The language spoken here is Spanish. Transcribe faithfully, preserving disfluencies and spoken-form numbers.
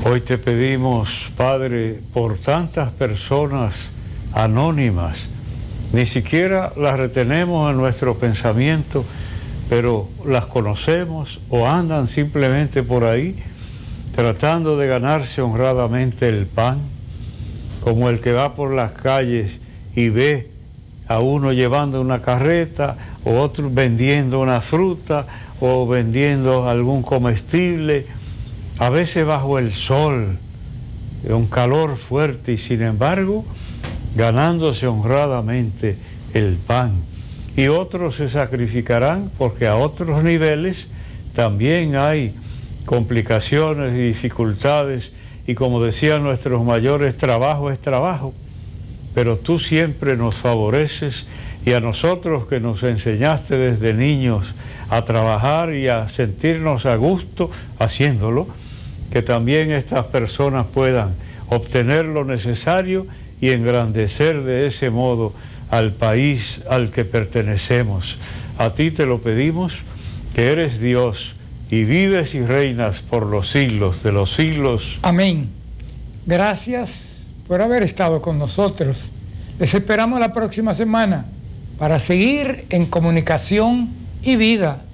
Hoy te pedimos, Padre, por tantas personas anónimas, ni siquiera las retenemos en nuestro pensamiento, pero las conocemos o andan simplemente por ahí tratando de ganarse honradamente el pan, como el que va por las calles y ve a uno llevando una carreta, o otro vendiendo una fruta, o vendiendo algún comestible, a veces bajo el sol, un calor fuerte, y sin embargo, ganándose honradamente el pan. Y otros se sacrificarán porque a otros niveles también hay complicaciones y dificultades, y como decían nuestros mayores, trabajo es trabajo, pero tú siempre nos favoreces, y a nosotros que nos enseñaste desde niños a trabajar y a sentirnos a gusto haciéndolo, que también estas personas puedan obtener lo necesario y engrandecer de ese modo al país al que pertenecemos. A ti te lo pedimos, que eres Dios y vives y reinas por los siglos de los siglos. Amén. Gracias por haber estado con nosotros. Les esperamos la próxima semana para seguir en comunicación y vida.